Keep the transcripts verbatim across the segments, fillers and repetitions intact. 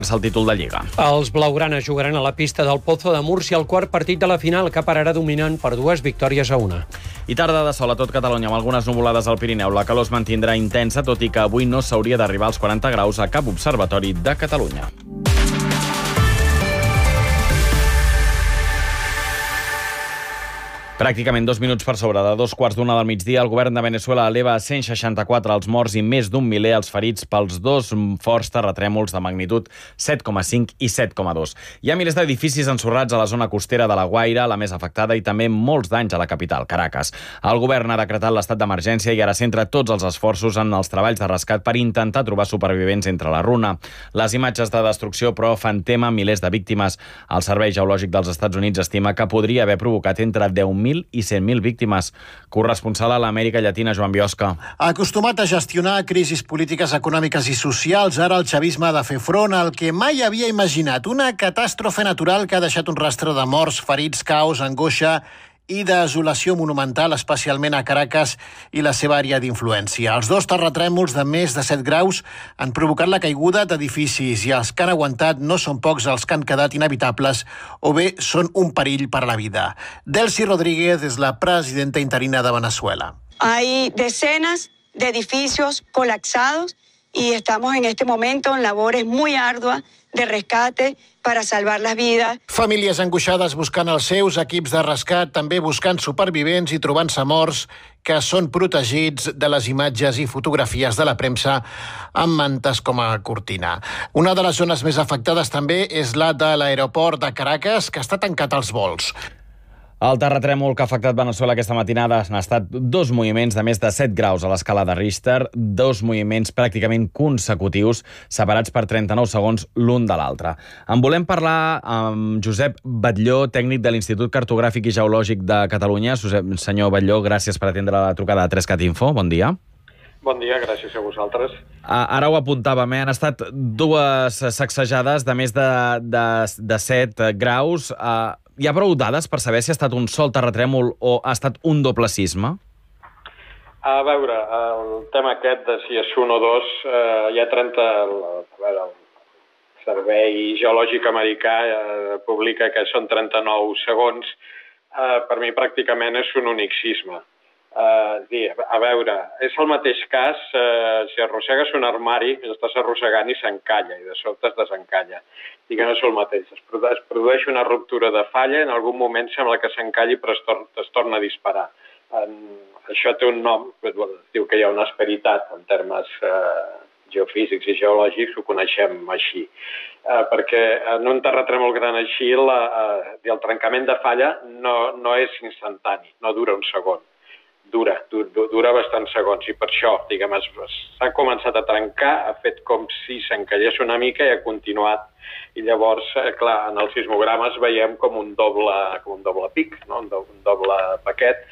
És el títol de Lliga. Els blaugranes jugaran a la pista del Pozo de Múrcia el quart partit de la final, que pararà dominant per dues victòries a una. I tarda de sol a tot Catalunya, amb algunes nuvolades al Pirineu. La calor es mantindrà intensa, tot i que avui no s'hauria d'arribar als quaranta graus a cap observatori de Catalunya. Pràcticament dos minuts per sobre de dos quarts d'una del migdia, el govern de Veneçuela eleva a cent seixanta-quatre els morts i més d'un miler els ferits pels dos forts terratrèmols de magnitud set coma cinc i set coma dos. Hi ha milers d'edificis ensorrats a la zona costera de La Guaira, la més afectada, i també molts danys a la capital, Caracas. El govern ha decretat l'estat d'emergència i ara centra tots els esforços en els treballs de rescat per intentar trobar supervivents entre la runa. Les imatges de destrucció, però, fan tema milers de víctimes. El Servei Geològic dels Estats Units estima que podria haver provocat entre deu mil i cent mil víctimes. Corresponsal a l'Amèrica Llatina, Joan Biosca. Acostumat a gestionar crisis polítiques, econòmiques i socials, ara el chavisme ha de fer front al que mai havia imaginat, una catàstrofe natural que ha deixat un rastre de morts, ferits, caos, angoixa i desolació monumental, especialment a Caracas i la seva àrea d'influència. Els dos terratrèmols de més de set graus han provocat la caiguda d'edificis i els que han aguantat no són pocs els que han quedat inhabitables o bé són un perill per a la vida. Delcy Rodríguez és la presidenta interina de Venezuela. Hay decenas de edificios colapsados y estamos en este momento en labores muy arduas de rescate para salvar las vidas. Famílies angoixades buscant els seus, equips de rescat també buscant supervivents i trobant-se morts que són protegits de les imatges i fotografies de la premsa amb mantes com a cortina. Una de les zones més afectades també és la de l'aeroport de Caracas, que està tancat als vols. El terratrèmol que ha afectat Veneçuela aquesta matinada han estat dos moviments de més de set graus a l'escala de Richter, dos moviments pràcticament consecutius, separats per trenta-nou segons l'un de l'altre. En volem parlar amb Josep Batlló, tècnic de l'Institut Cartogràfic i Geològic de Catalunya. Senyor Batlló, gràcies per atendre la trucada de Trescat Info. Bon dia. Bon dia, gràcies a vosaltres. Ara ho apuntàvem, eh? Han estat dues sacsejades de més de, de, de set graus. Hi ha prou dades per saber si ha estat un sol terratrèmol o ha estat un doble sisme? A veure, el tema aquest de si és un o dos, eh, hi ha trenta... A veure, el Servei Geològic Americà eh, publica que són trenta-nou segons. Eh, per mi pràcticament és un únic sisme. Uh, a veure, és el mateix cas, uh, si arrossegues un armari, estàs arrossegant i s'encalla, i de sobte es desencalla. I que no és el mateix. Es, produ es produeix una ruptura de falla, en algun moment sembla que s'encalli però es, tor es torna a disparar. Um, això té un nom, es diu que hi ha una asperitat en termes uh, geofísics i geològics, ho coneixem així. Uh, perquè en un terratrèmol gran així la, uh, el trencament de falla no, no és instantani, no dura un segon. Dura, dura, dura bastants segons, i per això, diguem, s'ha començat a trencar, ha fet com si s'encallés una mica i ha continuat. I llavors, clar, en els sismogrames veiem com un doble, com un doble pic, no? un, do, un doble paquet,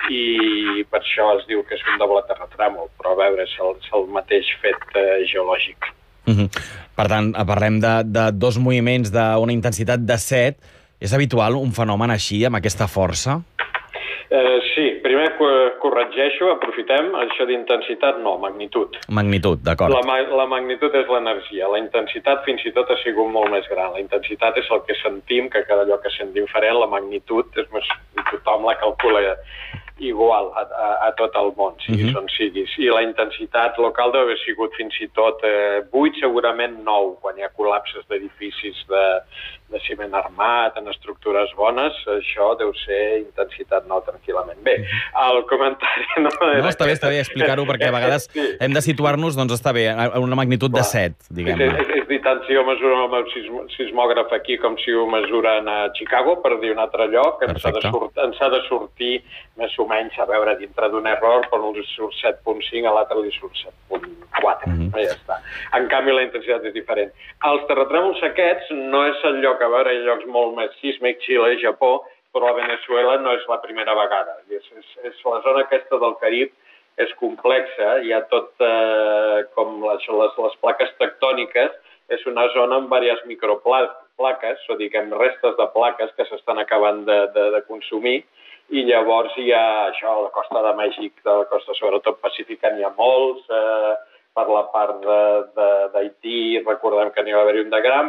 i per això es diu que és un doble terratrèmol, però a veure, és el, és el mateix fet eh, geològic. Mm-hmm. Per tant, parlem de, de dos moviments d'una intensitat de set. És habitual un fenomen així, amb aquesta força? Eh, sí, primer corregeixo, aprofitem, això d'intensitat no, magnitud. Magnitud, d'acord. La, la magnitud és l'energia, la intensitat fins i tot ha sigut molt més gran. La intensitat és el que sentim, que cada allò que sent diferent, la magnitud és més, tothom la calcula igual a, a, a tot el món, sigui uh-huh. on sigui. I la intensitat local deu haver sigut fins i tot eh, vuit, segurament nou, quan hi ha col·lapses d'edificis de, de ciment armat, en estructures bones, això deu ser intensitat nou tranquil·lament. Bé, el comentari... No, no està bé, està bé explicar-ho, perquè a vegades sí. hem de situar-nos, doncs està bé, a una magnitud Clar. de set, diguem-ne. És, és, és dir, tant si ho mesuro el meu sismògraf aquí com si ho mesuren a Chicago, per dir un altre lloc, ens ha, de sortir, ens ha de sortir més o menys, a veure, dintre d'un error, però li surt set punt cinc, a l'altre li surt set punt quatre. Mm-hmm. Ja està. En canvi, la intensitat és diferent. Els terratrèmols aquests no és el lloc, a veure, hi ha llocs molt més sísmics, Xile, Japó, però a Veneçuela no és la primera vegada. És, és, és la zona aquesta del Carib és complexa, hi ha tot eh, com les, les, les plaques tectòniques, és una zona amb diverses microplaques, o diguem, restes de plaques que s'estan acabant de, de, de consumir, i llavors hi ha això, a la costa de Mèxic, de la costa sobretot pacífica, n'hi ha molts, eh, per la part d'Haití, recordem que n'hi va haver-hi un de gran,